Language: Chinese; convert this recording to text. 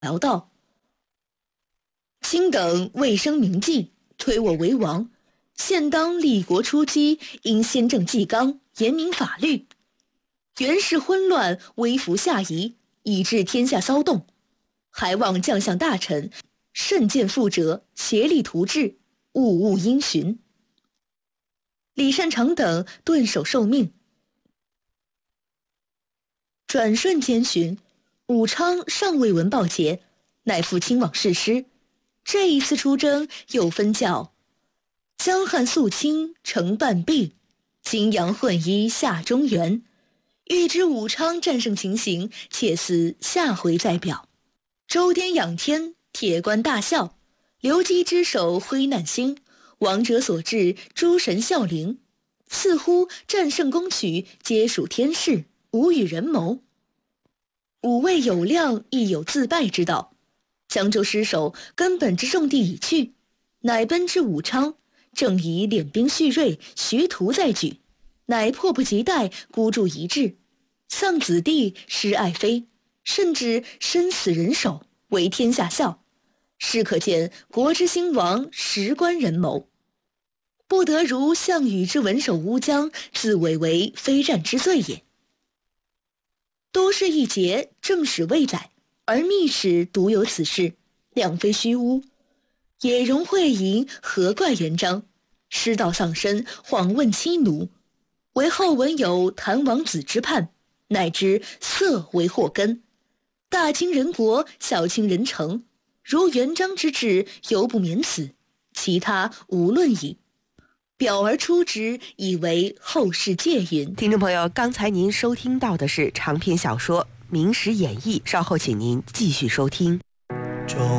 聊道：卿等未生名迹，推我为王，现当立国出击，应先正纪纲，严明法律。袁氏昏乱，微服下夷，以致天下骚动，还望将相大臣慎见覆辙，协力图治，勿误因循。李善长等顿首受命。转瞬间旬，武昌尚未闻报捷，乃复亲往誓师。这一次出征又分教江汉肃清，成半壁，金阳混一，下中原。欲知武昌战胜情形，且思下回再表。周颠仰天，铁冠大笑，刘基之手挥难星，王者所至，诸神效灵，似乎战胜攻取，皆属天事，无与人谋。武卫有量，亦有自败之道。江州失守，根本之重地已去，乃奔至武昌，正以敛兵蓄锐，徐图再举，乃迫不及待，孤注一掷，丧子弟，失爱妃，甚至身死人手，为天下笑。是可见国之兴亡，实关人谋。不得如项羽之文守乌江，自伪为非战之罪也。都市一节，正史未载，而密史独有此事，两非虚乌。也容会营，何怪元璋？失道丧身，恍问妻奴。为后闻有谭王子之叛，乃知色为祸根。大清人国，小清人城，如元璋之志，犹不免此，其他无论矣。表而出之，以为后世戒云。 听众朋友，刚才您收听到的是长篇小说《明史演义》，稍后请您继续收听。 中